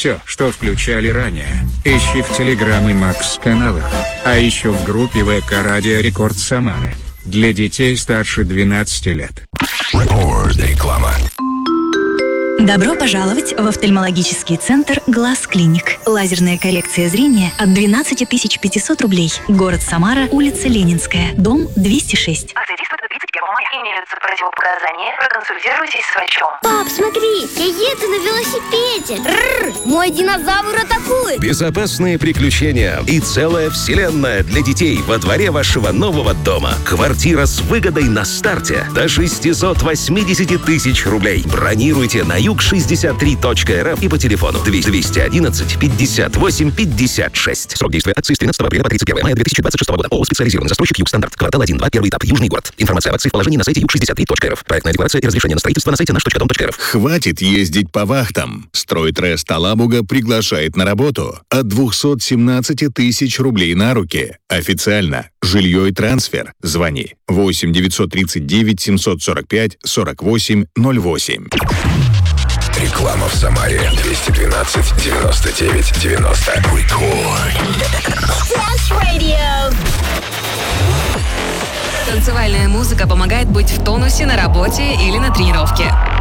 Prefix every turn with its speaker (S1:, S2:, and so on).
S1: Все, что включали ранее, ищи в Телеграм и Макс каналах. А еще в группе ВК Радио Рекорд Самары. Для детей старше 12 лет.
S2: Реклама.
S3: Добро пожаловать в офтальмологический центр «Глаз Клиник». Лазерная коррекция зрения от 12 500 рублей. Город Самара, улица Ленинская, дом 206.
S4: Акция действует до 31 мая. Имеются противопоказания. Проконсультируйтесь с врачом.
S5: Пап, смотри, я еду на велосипеде. Мой динозавр атакует.
S2: Безопасные приключения и целая вселенная для детей во дворе вашего нового дома. Квартира с выгодой на старте до 680 тысяч рублей. Бронируйте на юг63.рф и по телефону 211 58 56. Срок действия акции с 13 апреля по 31 мая 2026 года. ООО «Специализированный застройщик Югстандарт». Квартал 1-2, первый этап, Южный город. Информация об акции в положении на сайте юг63.рф. Проектная декларация и разрешение на строительство на сайте наш.дом.рф.
S6: Хватит ездить по вахтам. Стройтрест Алабуга приглашает на работу от 217 тысяч рублей на руки. Официально. Жилье и трансфер. Звони 8 939 745 48 08.
S2: Реклама в Самаре. 212 99 90. Рекорд.
S7: Танцевальная музыка помогает быть в тонусе на работе или на тренировке.